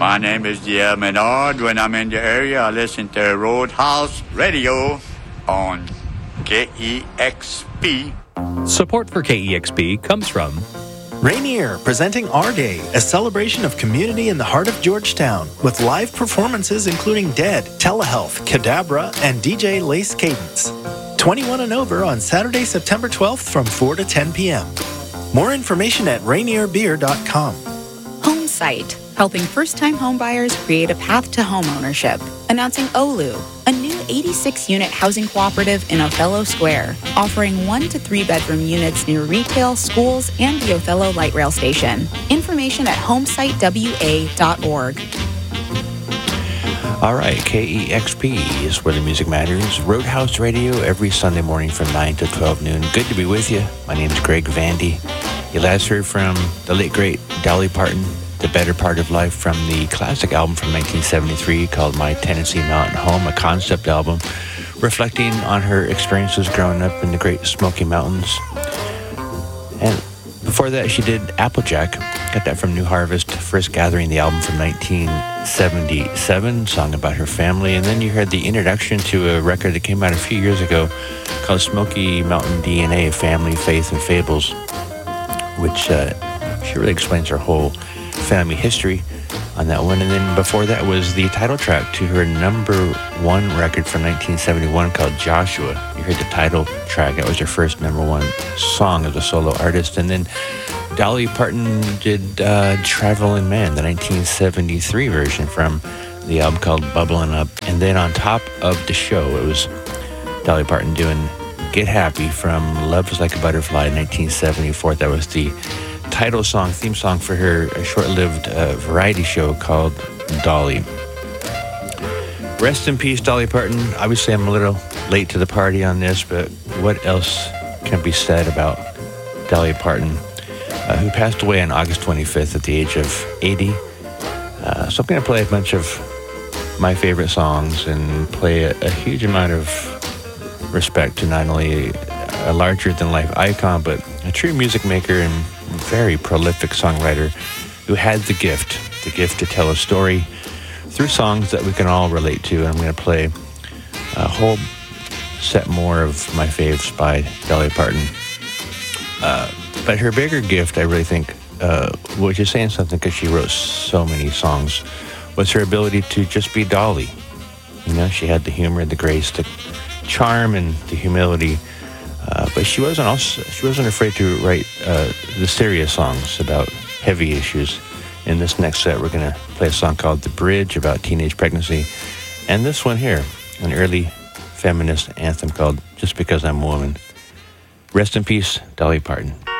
My name is Diel Menard. When I'm in the area, I listen to Roadhouse Radio on KEXP. Support for KEXP comes from Rainier, presenting Our Day, a celebration of community in the heart of Georgetown, with live performances including Dead, Telehealth, Cadabra, and DJ Lace Cadence. 21 and over on Saturday, September 12th from 4 to 10 p.m. More information at rainierbeer.com. HomeSite, helping first-time homebuyers create a path to homeownership. Announcing Olu, a new 86-unit housing cooperative in Othello Square, offering 1 to 3 bedroom units near retail, schools, and the Othello Light Rail Station. Information at homesitewa.org. All right, KEXP is where the music matters. Roadhouse Radio every Sunday morning from 9 to 12 noon. Good to be with you. My name's Greg Vandy. You last heard from the late, great Dolly Parton, The Better Part of Life, from the classic album from 1973 called My Tennessee Mountain Home, a concept album reflecting on her experiences growing up in the Great Smoky Mountains. And before that, she did Applejack. Got that from New Harvest, First Gathering, the album from 1977, song about her family. And then you heard the introduction to a record that came out a few years ago called Smoky Mountain DNA, Family, Faith, and Fables, which she really explains her whole family history on that one. And then before that was the title track to her #1 record from 1971 called Joshua. You heard the title track. That was her first #1 song as a solo artist. And then Dolly Parton did Traveling Man, the 1973 version from the album called Bubbling Up. And then on top of the show, it was Dolly Parton doing Get Happy from Love is Like a Butterfly, 1974. That was the title song, theme song for her short-lived variety show called Dolly. Rest in peace, Dolly Parton. Obviously, I'm a little late to the party on this, but what else can be said about Dolly Parton, who passed away on August 25th at the age of 80. So I'm going to play a bunch of my favorite songs and play a huge amount of respect to not only a larger-than-life icon, but a true music maker and very prolific songwriter who had the gift to tell a story through songs that we can all relate to. And I'm going to play a whole set more of my faves by Dolly Parton. But her bigger gift, I really think, which is saying something because she wrote so many songs, was her ability to just be Dolly. You know, she had the humor, the grace, the charm, and the humility. But she wasn't afraid to write the serious songs about heavy issues. In this next set, we're going to play a song called The Bridge about teenage pregnancy. And this one here, an early feminist anthem called Just Because I'm a Woman. Rest in peace, Dolly Parton.